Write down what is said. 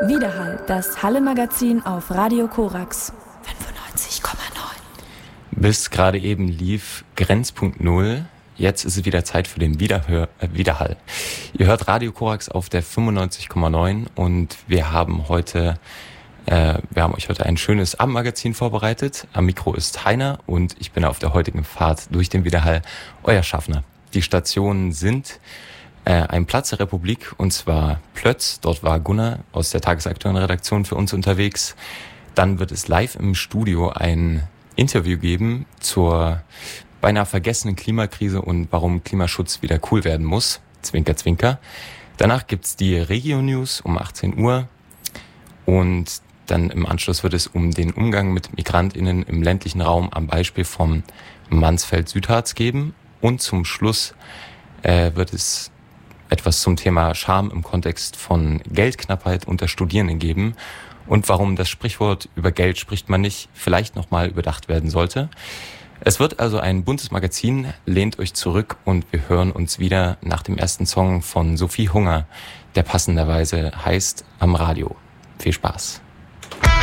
Widerhall, das Halle-Magazin auf Radio Korax 95,9. Bis gerade eben lief Grenzpunkt Null. Jetzt ist es wieder Zeit für den Widerhall. Ihr hört Radio Korax auf der 95,9 und wir haben euch heute ein schönes Abendmagazin vorbereitet. Am Mikro ist Heiner und ich bin auf der heutigen Fahrt durch den Widerhall euer Schaffner. Die Stationen sind ein Platz der Republik, und zwar Plötz. Dort war Gunnar aus der tagesaktuellen Redaktion für uns unterwegs. Dann wird es live im Studio ein Interview geben zur beinahe vergessenen Klimakrise und warum Klimaschutz wieder cool werden muss. Zwinker, zwinker. Danach gibt's die Regio-News um 18 Uhr. Und dann im Anschluss wird es um den Umgang mit MigrantInnen im ländlichen Raum am Beispiel vom Mansfeld-Südharz geben. Und zum Schluss wird es etwas zum Thema Scham im Kontext von Geldknappheit unter Studierenden geben und warum das Sprichwort über Geld spricht man nicht vielleicht nochmal überdacht werden sollte. Es wird also ein buntes Magazin, lehnt euch zurück und wir hören uns wieder nach dem ersten Song von Sophie Hunger, der passenderweise heißt Am Radio. Viel Spaß.